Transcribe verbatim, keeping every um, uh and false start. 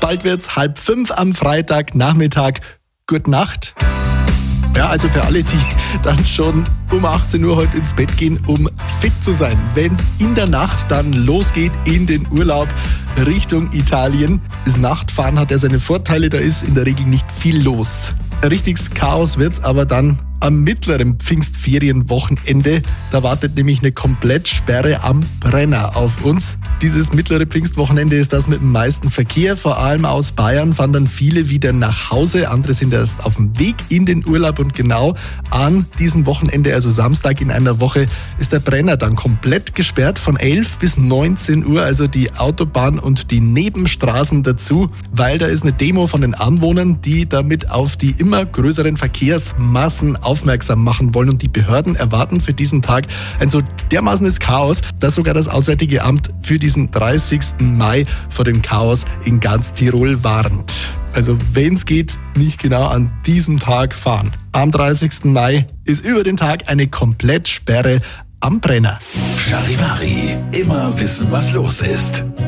Bald wird's halb fünf am Freitagnachmittag. Gute Nacht. Ja, also für alle, die dann schon um achtzehn Uhr heute ins Bett gehen, um fit zu sein. Wenn's in der Nacht dann losgeht in den Urlaub Richtung Italien. Das Nachtfahren hat ja seine Vorteile, da ist in der Regel nicht viel los. Ein richtiges Chaos wird's aber dann am mittleren Pfingstferienwochenende. Da wartet nämlich eine Komplettsperre am Brenner auf uns. Dieses mittlere Pfingstwochenende ist das mit dem meisten Verkehr. Vor allem aus Bayern fahren dann viele wieder nach Hause. Andere sind erst auf dem Weg in den Urlaub. Und genau an diesem Wochenende, also Samstag in einer Woche, ist der Brenner dann komplett gesperrt von elf bis neunzehn Uhr. Also die Autobahn und die Nebenstraßen dazu, weil da ist eine Demo von den Anwohnern, die damit auf die immer größeren Verkehrsmassen aufmerksam machen wollen. Und die Behörden erwarten für diesen Tag ein so dermaßenes Chaos, dass sogar das Auswärtige Amt für diesen dreißigsten Mai vor dem Chaos in ganz Tirol warnt. Also wenn es geht, nicht genau an diesem Tag fahren. Am dreißigsten Mai ist über den Tag eine Komplettsperre am Brenner. Charivari, immer wissen, was los ist.